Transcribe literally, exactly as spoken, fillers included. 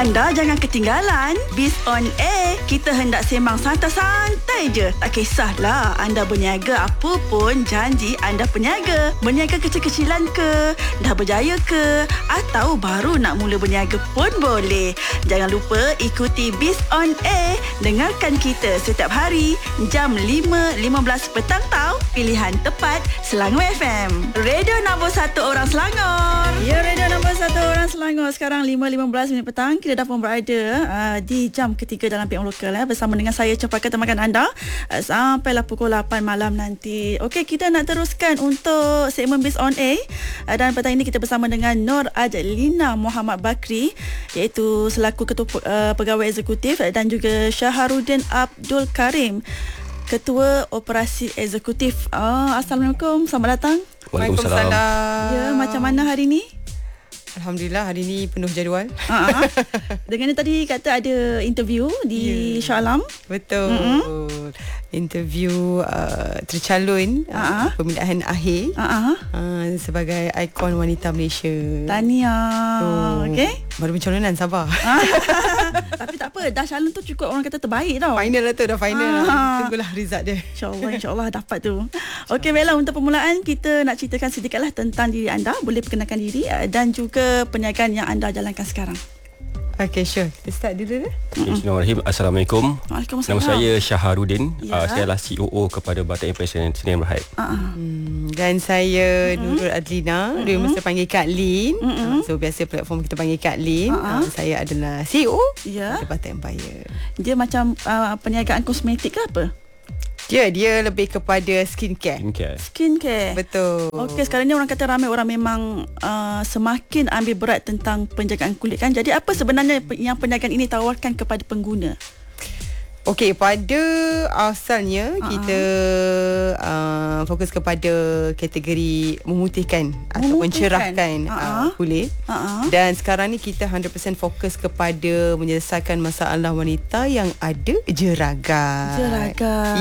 Anda jangan ketinggalan Biz on Air. Kita hendak sembang santai-santai je. Tak kisahlah anda berniaga apa pun, janji anda peniaga. Berniaga kecil-kecilan ke, dah berjaya ke, atau baru nak mula berniaga pun boleh. Jangan lupa ikuti Biz on Air. Dengarkan kita setiap hari jam lima lima belas petang tau. Pilihan tepat Selangor F M. Radio nombor satu orang Selangor. Ya, radio nombor satu orang Selangor. Sekarang lima lima belas minit petang. Kita dah pun berada uh, di jam ketiga dalam P M Lokal eh, bersama dengan saya Cempaka Temakan anda uh, sampailah pukul lapan malam nanti. Okey, kita nak teruskan untuk segmen Biz on Air uh, dan petang ini kita bersama dengan Nur Adlina Muhammad Bakri, iaitu selaku Ketua uh, Pegawai Eksekutif, dan juga Syaharuddin Abdul Karim, Ketua Operasi Eksekutif. Oh, Assalamualaikum, selamat datang. Waalaikumsalam. Ya, macam mana hari ni? Alhamdulillah, hari ni penuh jadual. Uh-huh. Dengan tadi kata ada interview di yeah. Shah Alam. Betul. Mm-hmm. Interview uh, tercalon uh-huh. uh, pemilihan akhir uh-huh. uh, sebagai ikon wanita Malaysia. Tahniah. So, okey. Baru pencalonan, sabar. Tapi tak apa, dah calon tu cukup orang kata terbaik tau. Final lah tu, dah final uh-huh. lah. Tunggulah result dia. InsyaAllah, insyaAllah dapat tu. Okey, baiklah, untuk permulaan kita nak ceritakan sedikitlah tentang diri anda. Boleh perkenalkan diri dan juga perniagaan yang anda jalankan sekarang. Okay, sure. Kita start dulu dah. Bismillahirrahmanirrahim. Assalamualaikum. Waalaikumsalam. Nama saya Syaharuddin. Ya. Uh, saya adalah C O O kepada Batik Impression Sdn Bhd. Uh-huh. Hmm, dan saya mm-hmm. Nurul Adlina. Mm-hmm. Dia mesti panggil Kak Lin. Mm-hmm. So biasa platform kita panggil Kak Lin. Uh-huh. Uh, saya adalah C E O ya. kepada Batik Empire. Dia macam uh, perniagaan kosmetik ke apa? Dia dia lebih kepada skincare. Skincare. Skincare. Betul. Okey, sekarang ni orang kata ramai orang memang uh, semakin ambil berat tentang penjagaan kulit kan. Jadi apa sebenarnya yang perniagaan ini tawarkan kepada pengguna? Okey, pada asalnya uh-huh. kita uh, fokus kepada kategori memutihkan, memutihkan. atau mencerahkan uh-huh. uh, kulit. Uh-huh. Dan sekarang ni kita one hundred percent fokus kepada menyelesaikan masalah wanita yang ada jeragat. Jeragat.